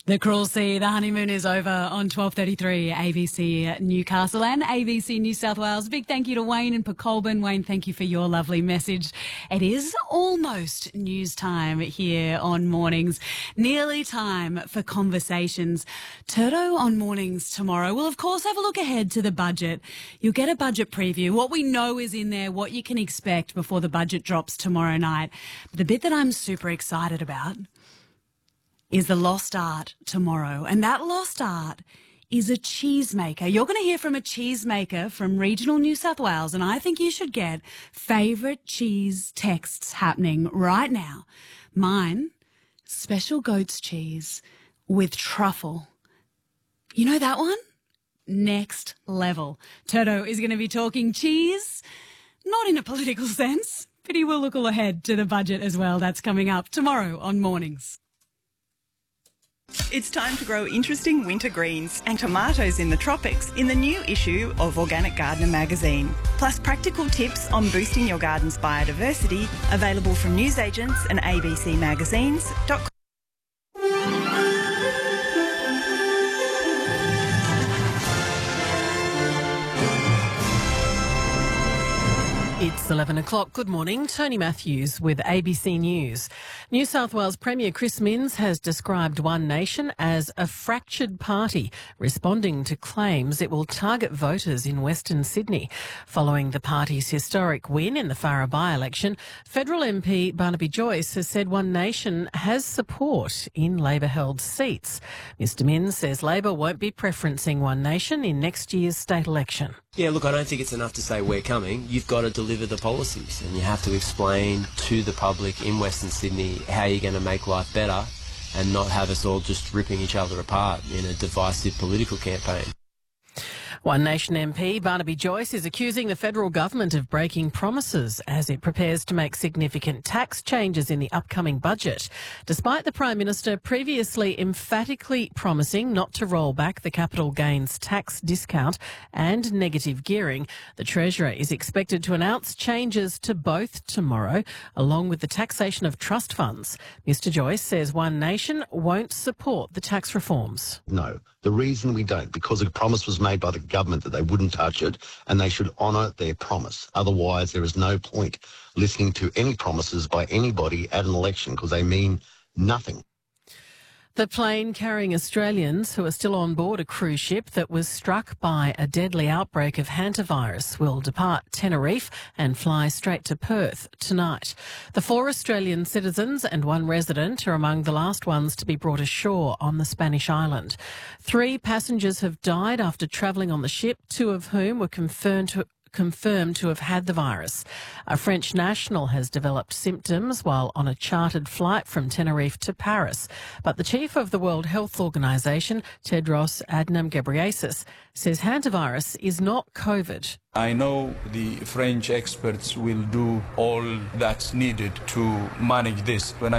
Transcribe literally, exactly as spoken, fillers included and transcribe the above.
The Cruel Sea, the honeymoon is over on twelve thirty-three A B C Newcastle and A B C New South Wales. Big thank you to Wayne and Pecolbin. Wayne, thank you for your lovely message. It is almost news time here on Mornings. Nearly time for conversations. Turdo on Mornings tomorrow. We'll, of course, have a look ahead to the budget. You'll get a budget preview, what we know is in there, what you can expect before the budget drops tomorrow night. But the bit that I'm super excited about is the lost art tomorrow. And that lost art is a cheesemaker. You're going to hear from a cheesemaker from regional New South Wales, and I think you should get favourite cheese texts happening right now. Mine, special goat's cheese with truffle. You know that one? Next level. Turdo is going to be talking cheese, not in a political sense, but he will look all ahead to the budget as well. That's coming up tomorrow on Mornings. It's time to grow interesting winter greens and tomatoes in the tropics in the new issue of Organic Gardener magazine. Plus practical tips on boosting your garden's biodiversity, available from newsagents and a b c magazines dot com. It's eleven o'clock. Good morning. Tony Matthews with A B C News. New South Wales Premier Chris Minns has described One Nation as a fractured party, responding to claims it will target voters in Western Sydney. Following the party's historic win in the Farrer by-election, federal M P Barnaby Joyce has said One Nation has support in Labor-held seats. Mister Minns says Labor won't be preferencing One Nation in next year's state election. Yeah, look, I don't think it's enough to say we're coming. You've got to deliver the policies and you have to explain to the public in Western Sydney how you're going to make life better and not have us all just ripping each other apart in a divisive political campaign. One Nation M P Barnaby Joyce is accusing the federal government of breaking promises as it prepares to make significant tax changes in the upcoming budget. Despite the Prime Minister previously emphatically promising not to roll back the capital gains tax discount and negative gearing, the Treasurer is expected to announce changes to both tomorrow, along with the taxation of trust funds. Mister Joyce says One Nation won't support the tax reforms. No. The reason we don't, because a promise was made by the government that they wouldn't touch it, and they should honour their promise. Otherwise, there is no point listening to any promises by anybody at an election because they mean nothing. The plane carrying Australians who are still on board a cruise ship that was struck by a deadly outbreak of hantavirus will depart Tenerife and fly straight to Perth tonight. The four Australian citizens and one resident are among the last ones to be brought ashore on the Spanish island. Three passengers have died after travelling on the ship, two of whom were confirmed to confirmed to have had the virus. A French national has developed symptoms while on a chartered flight from Tenerife to Paris. But the chief of the World Health Organization, Tedros Adhanom Ghebreyesus, says hantavirus is not COVID. I know the French experts will do all that's needed to manage this. When I